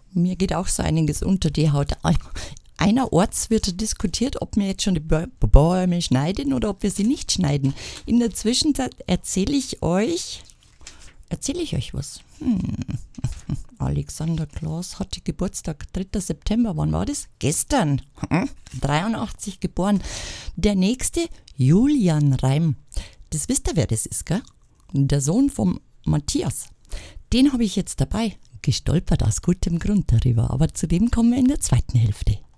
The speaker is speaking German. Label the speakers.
Speaker 1: Mir geht auch so einiges unter die Haut. Einerorts wird diskutiert, ob wir jetzt schon die Bäume schneiden oder ob wir sie nicht schneiden. In der Zwischenzeit erzähle ich euch was. Alexander Klaas hatte Geburtstag, 3. September. Wann war das? Gestern. 83 geboren. Der nächste, Julian Reim. Das wisst ihr, wer das ist, gell? Der Sohn vom Matthias. Den habe ich jetzt dabei. Gestolpert aus gutem Grund darüber. Aber zu dem kommen wir in der zweiten Hälfte.